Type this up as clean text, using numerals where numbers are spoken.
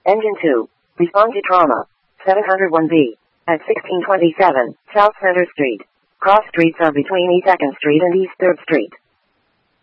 Engine 2. Respond to trauma. 701B. At 1627 South Center Street. Cross streets are between East 2nd Street and East 3rd Street.